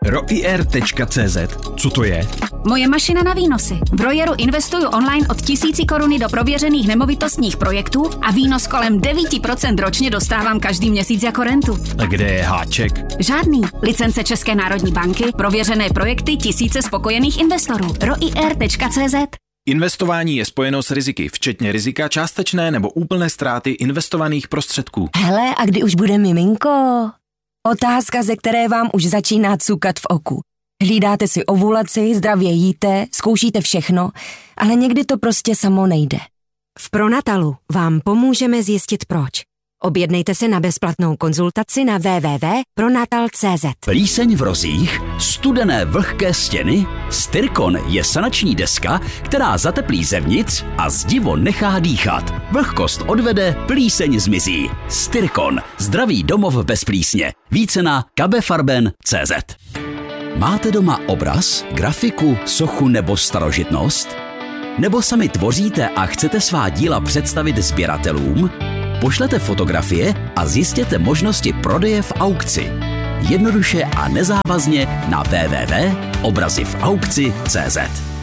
ROIR.cz. Co to je? Moje mašina na výnosy. V Royeru investuju online od 1000 koruny do prověřených nemovitostních projektů a výnos kolem 9% ročně dostávám každý měsíc jako rentu. A kde je háček? Žádný. Licence České národní banky, prověřené projekty, tisíce spokojených investorů. ROIR.cz. Investování je spojeno s riziky, včetně rizika částečné nebo úplné ztráty investovaných prostředků. Hele, a kdy už bude miminko? Otázka, ze které vám už začíná cukat v oku. Hlídáte si ovulaci, zdravě jíte, zkoušíte všechno, ale někdy to prostě samo nejde. V Pronatalu vám pomůžeme zjistit proč. Objednejte se na bezplatnou konzultaci na www.pronatal.cz. Plíseň v rozích, studené vlhké stěny, Styrkon je sanační deska, která zateplí zevnitř a zdivo nechá dýchat. Vlhkost odvede, plíseň zmizí. Styrkon, zdravý domov bez plísně. Více na kabefarben.cz. Máte doma obraz, grafiku, sochu nebo starožitnost? Nebo sami tvoříte a chcete svá díla představit sběratelům? Pošlete fotografie a zjistěte možnosti prodeje v aukci. Jednoduše a nezávazně na www.obrazivaukci.cz.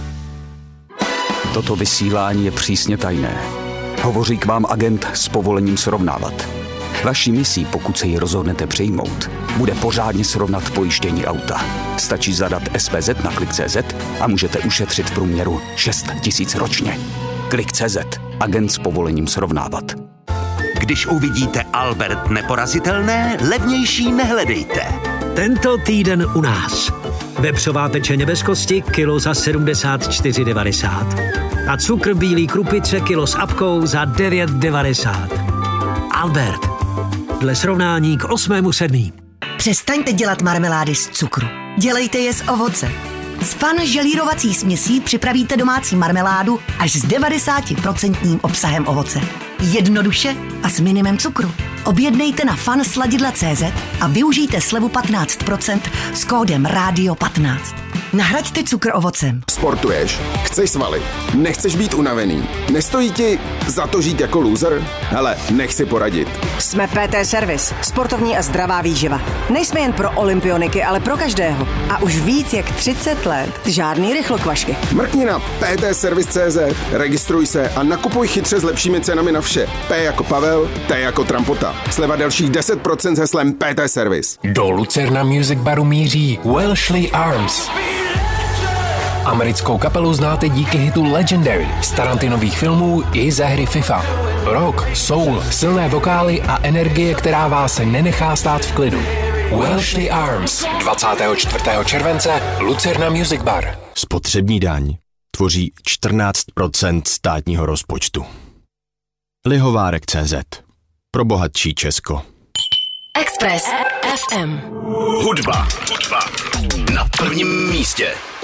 Toto vysílání je přísně tajné. Hovoří k vám agent s povolením srovnávat. Vaší misí, pokud se ji rozhodnete přijmout, bude pořádně srovnat pojištění auta. Stačí zadat SPZ na Klik.cz a můžete ušetřit v průměru 6 000 ročně. Klik.cz. Agent s povolením srovnávat. Když uvidíte Albert neporazitelné, levnější nehledejte. Tento týden u nás. Vepřová pečeně bez kosti kilo za 74,90. A cukr bílý krupice kilo s apkou za 9,90. Albert. Dle srovnání k 8.7. Přestaňte dělat marmelády z cukru. Dělejte je z ovoce. S Fan želírovací směsí připravíte domácí marmeládu až s 90% obsahem ovoce. Jednoduše a s minimem cukru. Objednejte na fansladidla.cz a využijte slevu 15% s kódem RADIO15. Nahraďte cukr ovocem. Sportuješ? Chceš svaly? Nechceš být unavený? Nestojí ti za to žít jako loser? Hele, nech si poradit. Jsme PT Service, sportovní a zdravá výživa. Nejsme jen pro olympioniky, ale pro každého. A už víc jak 30 let žádný rychlokvašky. Mrkni na ptservice.cz, registruj se a nakupuj chytře s lepšími cenami na vše. P jako Pavel, T jako Trampota. Sleva dalších 10% s heslem PT Service. Do Lucerna Music Baru míří Welshly Arms. Americkou kapelu znáte díky hitu Legendary z Tarantinových filmů i ze hry FIFA. Rock, soul, silné vokály a energie, která vás nenechá stát v klidu. Welshly Arms 24. července Lucerna Music Bar. Spotřební daň tvoří 14% státního rozpočtu. Lihovárek.cz. Pro bohatší Česko. Express FM. Hudba na prvním místě.